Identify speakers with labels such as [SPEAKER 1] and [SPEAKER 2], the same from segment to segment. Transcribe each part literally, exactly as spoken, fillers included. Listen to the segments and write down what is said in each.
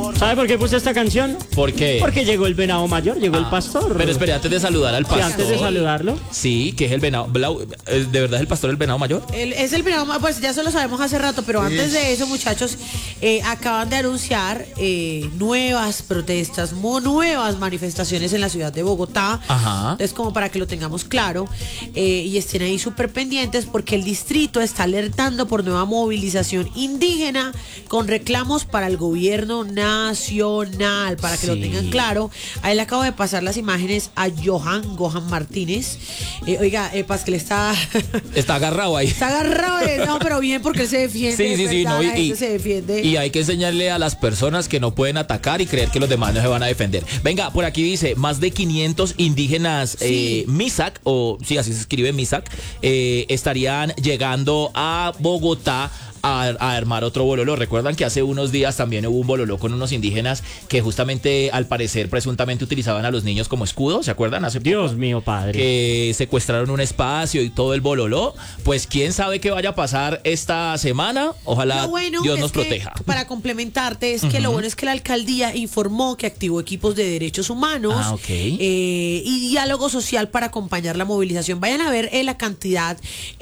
[SPEAKER 1] ¿Sabe por qué puse esta canción?
[SPEAKER 2] ¿Por qué?
[SPEAKER 1] Porque llegó el venado mayor, llegó
[SPEAKER 2] Ah,
[SPEAKER 1] el pastor.
[SPEAKER 2] Pero espere, antes de saludar al
[SPEAKER 1] Sí,
[SPEAKER 2] pastor.
[SPEAKER 1] antes de saludarlo.
[SPEAKER 2] Sí, que es el venado. Blau- ¿De verdad es el pastor el venado mayor?
[SPEAKER 3] El- es el venado, ma- pues ya eso lo sabemos hace rato, pero antes de eso, muchachos, eh, acaban de anunciar eh, nuevas protestas, muy nuevas manifestaciones en la ciudad de Bogotá.
[SPEAKER 2] Ajá.
[SPEAKER 3] Entonces, como para que lo tengamos claro eh, y estén ahí súper pendientes, porque el distrito está alertando por nueva movilización indígena con reclamos para el gobierno nacional, para que lo
[SPEAKER 2] Sí.
[SPEAKER 3] tengan claro. Ahí le acabo de pasar las imágenes a Johan, Gohan Martínez. Eh, oiga, eh, Pascal está...
[SPEAKER 2] Está agarrado ahí.
[SPEAKER 3] Está agarrado, eh, no, pero bien porque él se defiende.
[SPEAKER 2] Sí, sí,
[SPEAKER 3] es
[SPEAKER 2] sí,
[SPEAKER 3] verdad,
[SPEAKER 2] no, y,
[SPEAKER 3] la gente
[SPEAKER 2] y-
[SPEAKER 3] se defiende.
[SPEAKER 2] y hay que enseñarle a las personas que no pueden atacar y creer que los demás no se van a defender. Venga, por aquí dice, más de quinientos indígenas
[SPEAKER 3] Sí.
[SPEAKER 2] eh, Misak, o sí, así se escribe Misak, eh, estarían llegando a Bogotá a, a armar otro bololó. Recuerdan que hace unos días también hubo un bololó con unos indígenas que justamente, al parecer, presuntamente utilizaban a los niños como escudo, ¿se acuerdan? Hace poco.
[SPEAKER 1] Dios mío, padre.
[SPEAKER 2] Que secuestraron un espacio y todo el bololó. Pues quién sabe qué vaya a pasar esta semana. Ojalá
[SPEAKER 3] Lo bueno
[SPEAKER 2] Dios
[SPEAKER 3] es
[SPEAKER 2] nos
[SPEAKER 3] que,
[SPEAKER 2] proteja.
[SPEAKER 3] para complementarte, es que lo bueno es que la alcaldía informó que activó equipos de derechos humanos
[SPEAKER 2] Ah, ok.
[SPEAKER 3] eh, y diálogo social para acompañar la movilización. Vayan a ver eh, la cantidad,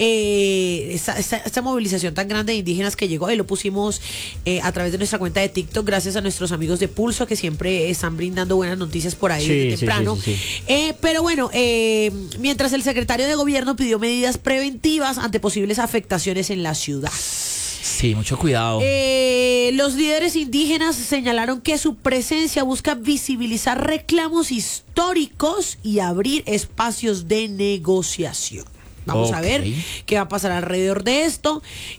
[SPEAKER 3] eh, esta, esta- esta movilización tan grande de indígenas que llegó. Y lo pusimos eh, a través de nuestra cuenta de TikTok, gracias a nuestros amigos de Pulso, que siempre están brindando buenas noticias por ahí
[SPEAKER 1] Sí,
[SPEAKER 3] desde
[SPEAKER 1] sí,
[SPEAKER 3] temprano.
[SPEAKER 1] sí, sí, sí.
[SPEAKER 3] Eh, pero bueno, eh, mientras el secretario de gobierno pidió medidas preventivas ante posibles afectaciones en la ciudad.
[SPEAKER 2] Sí, mucho cuidado.
[SPEAKER 3] Eh, los líderes indígenas señalaron que su presencia busca visibilizar reclamos históricos y abrir espacios de negociación. Vamos a
[SPEAKER 2] Ok.
[SPEAKER 3] ver qué va a pasar alrededor de esto.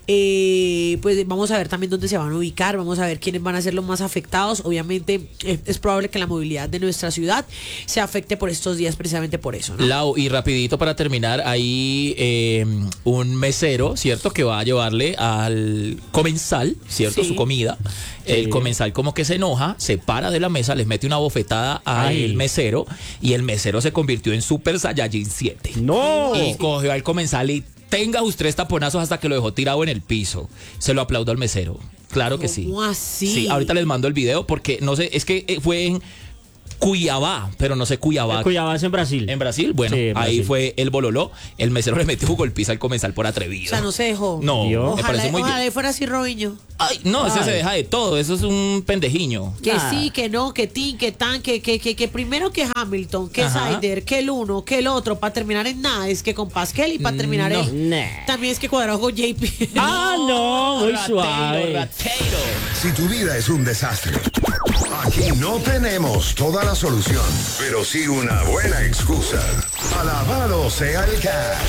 [SPEAKER 3] Eh, pues vamos a ver también dónde se van a ubicar, vamos a ver quiénes van a ser los más afectados. Obviamente es, es probable que la movilidad de nuestra ciudad se afecte por estos días precisamente por eso, ¿no?
[SPEAKER 2] Lau, y rapidito para terminar, hay eh, un mesero, ¿cierto? Que va a llevarle al comensal, ¿cierto?
[SPEAKER 3] Sí.
[SPEAKER 2] Su comida. El comensal como que se enoja, se para de la mesa, les mete una bofetada al
[SPEAKER 1] Ay.
[SPEAKER 2] mesero y el mesero se convirtió en Super Saiyajin siete.
[SPEAKER 1] ¡No!
[SPEAKER 2] Y cogió al comensal y tenga usted taponazos hasta que lo dejó tirado en el piso. Se lo aplaudo al mesero. Claro que sí.
[SPEAKER 3] ¿Cómo así?
[SPEAKER 2] Sí, ahorita les mando el video porque no sé, es que eh, fue en Cuiabá, pero no sé Cuiabá.
[SPEAKER 1] Cuiabá es en Brasil.
[SPEAKER 2] En Brasil, bueno,
[SPEAKER 1] Sí, en
[SPEAKER 2] ahí
[SPEAKER 1] Brasil.
[SPEAKER 2] fue el bololó. El mesero le metió golpiza al comensal por atrevido.
[SPEAKER 3] O sea, no se dejó.
[SPEAKER 2] No,
[SPEAKER 1] Dios.
[SPEAKER 2] me
[SPEAKER 3] Ojalá,
[SPEAKER 2] parece muy
[SPEAKER 3] ojalá
[SPEAKER 2] bien.
[SPEAKER 3] fuera así Robinho.
[SPEAKER 2] Ay, no, ese
[SPEAKER 1] Ay.
[SPEAKER 2] se deja de todo. Eso es un pendejiño.
[SPEAKER 3] Que
[SPEAKER 1] Ah.
[SPEAKER 3] sí, que no, que tin, que tan, que, que, que, que primero que Hamilton, que
[SPEAKER 2] Ajá.
[SPEAKER 3] Saider, que el uno, que el otro, para terminar en nada, es que con Pascal y para terminar
[SPEAKER 2] No.
[SPEAKER 3] en...
[SPEAKER 1] Nah.
[SPEAKER 3] También es que cuadrado con J P.
[SPEAKER 1] Ah, no, muy
[SPEAKER 2] Ratero,
[SPEAKER 1] suave.
[SPEAKER 2] ratero.
[SPEAKER 4] Si tu vida es un desastre, aquí no tenemos toda la solución, pero sí una buena excusa. Alabado sea el cash.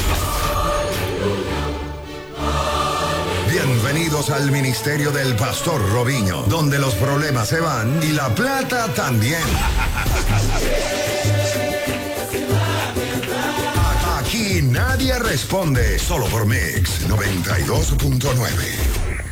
[SPEAKER 4] Bienvenidos al ministerio del Pastor Robinho, donde los problemas se van y la plata también. Aquí nadie responde, solo por Mix noventa y dos punto nueve.